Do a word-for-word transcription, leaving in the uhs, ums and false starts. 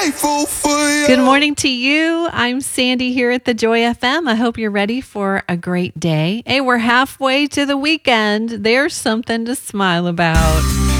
grateful for you. Good morning to you. I'm Sandy here at the Joy F M. I hope you're ready for a great day. Hey, we're halfway to the weekend. There's something to smile about.